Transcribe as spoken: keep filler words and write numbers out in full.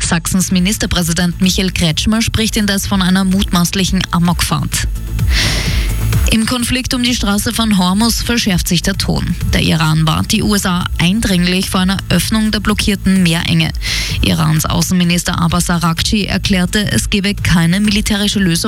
Sachsens Ministerpräsident Michael Kretschmer spricht indes von einer mutmaßlichen Amokfahrt. Im Konflikt um die Straße von Hormuz verschärft sich der Ton. Der Iran warnt die U S A eindringlich vor einer Öffnung der blockierten Meerenge. Irans Außenminister Abbas Araghchi erklärte, es gebe keine militärische Lösung